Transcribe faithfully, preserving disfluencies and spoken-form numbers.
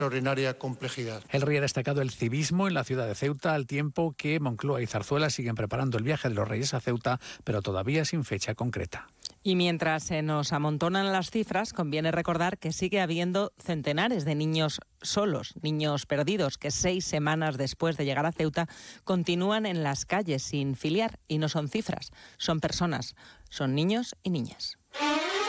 extraordinaria complejidad. El Rey ha destacado el civismo en la ciudad de Ceuta, al tiempo que Moncloa y Zarzuela siguen preparando el viaje de los Reyes a Ceuta, pero todavía sin fecha concreta. Y mientras se nos amontonan las cifras, conviene recordar que sigue habiendo centenares de niños solos, niños perdidos, que seis semanas después de llegar a Ceuta continúan en las calles sin filiar. Y no son cifras, son personas, son niños y niñas.